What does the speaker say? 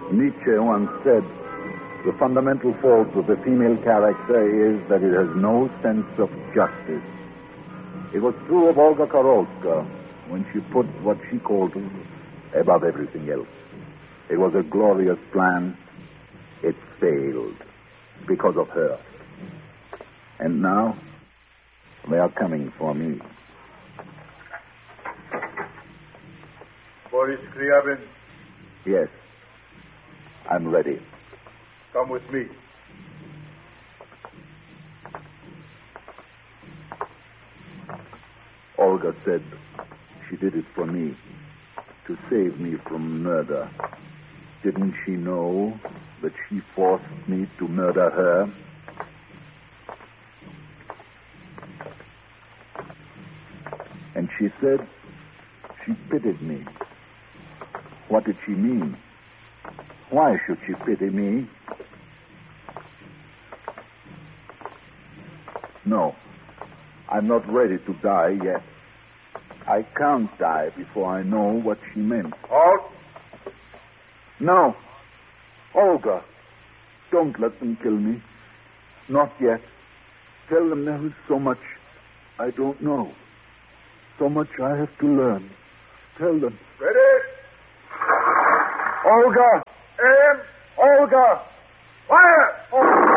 Nietzsche once said, the fundamental fault of the female character is that it has no sense of justice. It was true of Olga Karolska when she put what she called above everything else. It was a glorious plan. It failed because of her. And now, they are coming for me. Boris Kryabin. Yes. I'm ready. Come with me. Olga said she did it for me, to save me from murder. Didn't she know that she forced me to murder her? And she said she pitied me. What did she mean? Why should she pity me? No, I'm not ready to die yet. I can't die before I know what she meant. Halt! No. Olga, don't let them kill me. Not yet. Tell them there is so much I don't know. So much I have to learn. Tell them. Ready? Olga! Aim! Olga! Fire! Olga!